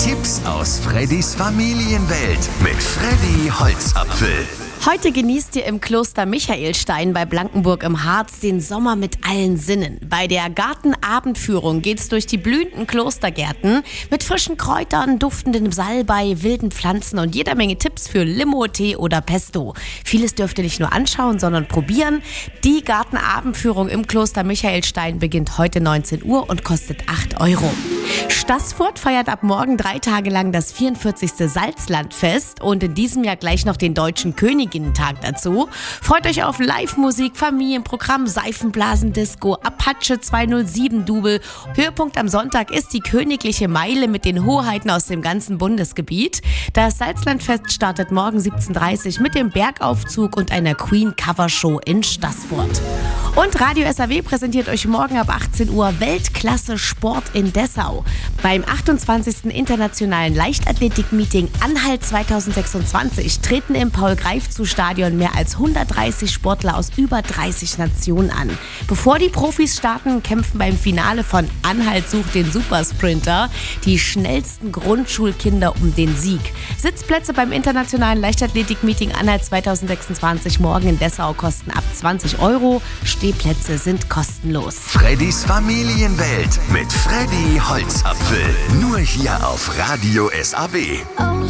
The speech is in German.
Tipps aus Freddys Familienwelt mit Freddy Holzapfel. Heute genießt ihr im Kloster Michaelstein bei Blankenburg im Harz den Sommer mit allen Sinnen. Bei der Gartenabendführung geht's durch die blühenden Klostergärten mit frischen Kräutern, duftenden Salbei, wilden Pflanzen und jeder Menge Tipps für Limo, Tee oder Pesto. Vieles dürft ihr nicht nur anschauen, sondern probieren. Die Gartenabendführung im Kloster Michaelstein beginnt heute 19 Uhr und kostet 8 €. Staßfurt feiert ab morgen 3 Tage lang das 44. Salzlandfest und in diesem Jahr gleich noch den Deutschen Königinnentag dazu. Freut euch auf Live-Musik, Familienprogramm, Seifenblasendisco, Apache 207-Double. Höhepunkt am Sonntag ist die königliche Meile mit den Hoheiten aus dem ganzen Bundesgebiet. Das Salzlandfest startet morgen 17:30 Uhr mit dem Bergaufzug und einer Queen-Cover-Show in Staßfurt. Und Radio SAW präsentiert euch morgen ab 18 Uhr Weltklasse Sport in Dessau. Beim 28. Internationalen Leichtathletik-Meeting Anhalt 2026 treten im Paul-Greifzu-Stadion mehr als 130 Sportler aus über 30 Nationen an. Bevor die Profis starten, kämpfen beim Finale von Anhalt sucht den Supersprinter die schnellsten Grundschulkinder um den Sieg. Sitzplätze beim Internationalen Leichtathletik-Meeting Anhalt 2026 morgen in Dessau kosten ab 20 €. Stehplätze sind kostenlos. Freddys Familienwelt mit Freddy Holzapfel. Nur hier auf Radio SAW.